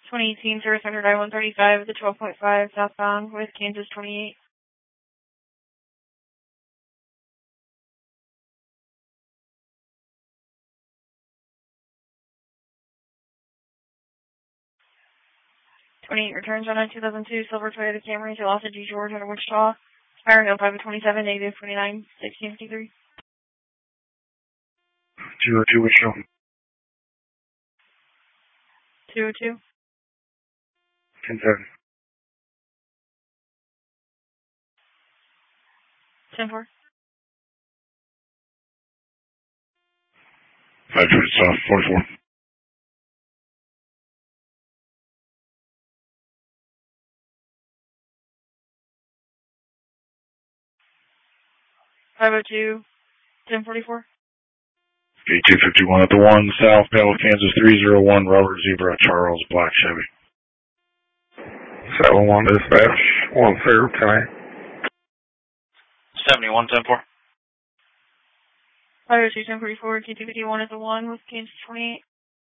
2018 service under I-135 at the 12.5 southbound with Kansas 28. Returns on a 2002 silver Toyota Camry to Los Angeles, Georgia, out of Wichita. Expiring 05/27, negative 29, 1653. 02 Wichita. 202. 10-7. 10-4. 520 south, 44. 502, 1044. A251 at the 1, south, Battle, Kansas 301, Robert Zebra, Charles, Black Chevy. 7-1 dispatch, 1-0 tonight. 71, 10-4. 502, 1044, K251 at the 1 with Kansas 28.